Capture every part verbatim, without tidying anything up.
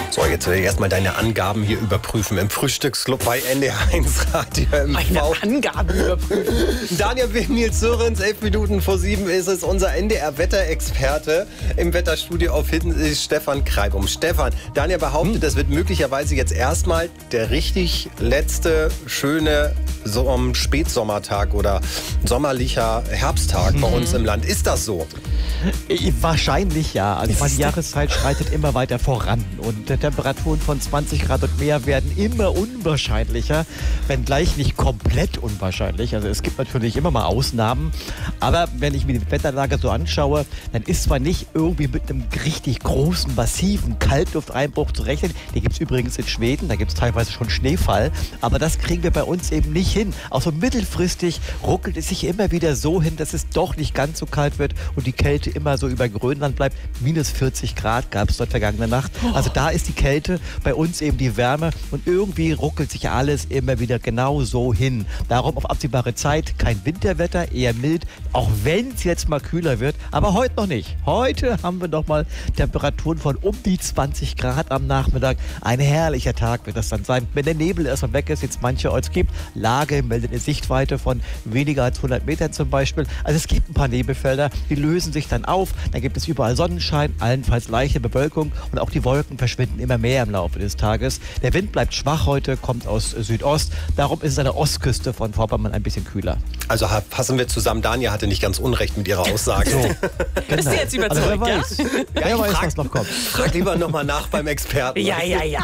So, jetzt will ich erstmal deine Angaben hier überprüfen im Frühstücksclub bei N D R eins Radio M V. Meine Angaben überprüfen. Daniel Wilm, Nils Sörensen, elf Minuten vor sieben ist es. Unser N D R-Wetterexperte im Wetterstudio auf Hitten ist Stefan Kreibum. Stefan, Daniel behauptet, hm. das wird möglicherweise jetzt erstmal der richtig letzte schöne so um Spätsommertag oder sommerlicher Herbsttag hm. bei uns im Land. Ist das so? Wahrscheinlich ja. Also ich meine, die Jahreszeit schreitet immer weiter voran und Temperaturen von zwanzig Grad und mehr werden immer unwahrscheinlicher, wenngleich nicht komplett unwahrscheinlich. Also es gibt natürlich immer mal Ausnahmen, aber wenn ich mir die Wetterlage so anschaue, dann ist zwar nicht irgendwie mit einem richtig großen, massiven Kaltlufteinbruch zu rechnen. Den gibt es übrigens in Schweden, da gibt es teilweise schon Schneefall, aber das kriegen wir bei uns eben nicht hin. Auch so mittelfristig ruckelt es sich immer wieder so hin, dass es doch nicht ganz so kalt wird und die Kälte immer so über Grönland bleibt. Minus vierzig Grad gab es dort vergangene Nacht. Also da ist die Kälte, bei uns eben die Wärme und irgendwie ruckelt sich alles immer wieder genau so hin. Darum auf absehbare Zeit kein Winterwetter, eher mild, auch wenn es jetzt mal kühler wird, aber heute noch nicht. Heute haben wir noch mal Temperaturen von um die zwanzig Grad am Nachmittag. Ein herrlicher Tag wird das dann sein. Wenn der Nebel erstmal weg ist, jetzt manche Orts gibt, Lage meldet eine Sichtweite von weniger als hundert Metern zum Beispiel. Also es gibt ein paar Nebelfelder, die lösen sich dann auf, dann gibt es überall Sonnenschein, allenfalls leichte Bewölkung und auch die Wolken verschwinden immer mehr im Laufe des Tages. Der Wind bleibt schwach heute, kommt aus Südost, darum ist es an der Ostküste von Vorpommern ein bisschen kühler. Also fassen wir zusammen, Daniel hatte nicht ganz unrecht mit ihrer Aussage. So, genau. Bist du jetzt überzeugt, also, wer ja? weiß, wer weiß, was noch kommt. Frag lieber nochmal nach beim Experten. Ja, ja, ja.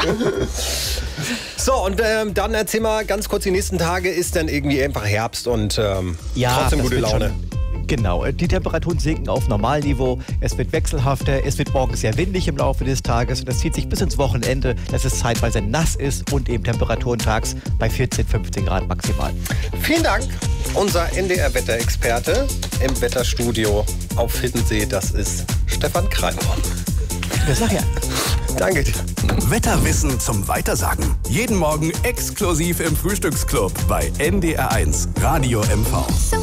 So, und ähm, dann erzähl mal ganz kurz, die nächsten Tage ist dann irgendwie einfach Herbst und ähm, ja, trotzdem gute Laune. Schon, genau, die Temperaturen sinken auf Normalniveau, es wird wechselhafter, es wird morgens sehr windig im Laufe des Tages und das zieht sich bis ins Wochenende, dass es zeitweise nass ist und eben Temperaturen tags bei vierzehn, fünfzehn Grad maximal. Vielen Dank, unser N D R-Wetterexperte im Wetterstudio auf Hiddensee, das ist Stefan Kreibum. Das sag ja. Danke dir. Wetterwissen zum Weitersagen. Jeden Morgen exklusiv im Frühstücksclub bei N D R eins Radio M V.